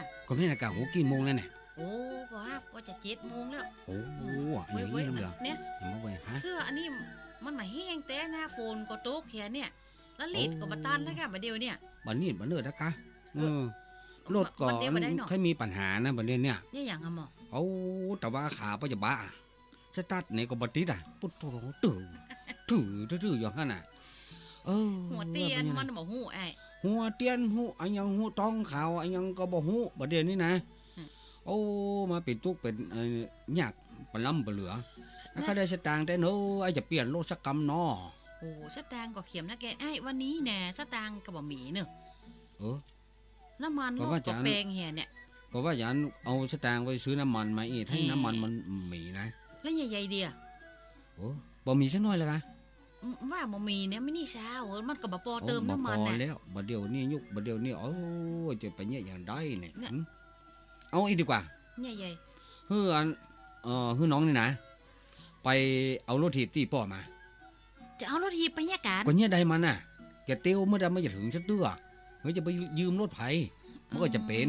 ก็ไม่น่ากะโหกี่โมงแล้วเนี่ยโอ้ว่าจะ7 โมงแล้วโอ้อย่างนี้น้ำเหลืองเนี่ยอย่ามาไว้ฮะเสื้ออันนี้มันมาแห้งแต่หน้าฝนก็ตกแค่เนี่ยแล้วลีดก็มาตันแล้วกันบัดเดียวเนี่ยบัดนี้บัดเนิดนะกะรถก็ใครมีปัญหานะบัดนี้เนี่ยนี่อย่างอะหมอเอาแต่ว่าขาปัจจุบันสตาร์ทเนี่ยก็บัดติดอ่ะปุ๊บตื่นถืออย่างนั้นน่ะหัวเตียนมันบ่ฮู้ไอ้หัวเตียนหูอันยังหูต้องขาวอันยังก็บ่หูบัดเดี๋ยวนี้นะโอ้มาเป็นทุกเป็นยากปล้ำปเหลือถ้าได้สตางค์แต่เนอะไอ้จะเปลี่ยนรถสักกำนอโอ้สตางค์ก็เข็มนะแกไอ้วันนี้แน่สตางค์ก็บ่มีเนอะน้ำมันรถก็แพงแห่เนี่ยก็ว่าอย่างเอาสตางค์ไปซื้อน้ำมันมาอีกให้น้ำมันมันมีนะแล้วใหญ่ๆเดียวโอ้บ่มีสักน้อยเลยคะว่าบ่มีเนี่ยไม่นี่ซามันก็บ่พอเติมน้ำมันน่ะแล้วบัดเดี๋ยวนี้ยุคบัดเดี๋ยวนี้โอ้จะไปเนี่ยอย่างไรเนี่ยเอาอีกดีกว่าใหญ่ๆฮือน้องนี่นะไปเอารถถีบตีป่อมาจะเอารถถีบไปเนี่ยกันก็เนี่ยได้มันน่ะแกเตี้ยวเมื่อใดไม่จะถึงสักเตื้อเมื่อจะไปยืมรถไผมันก็จะเป็น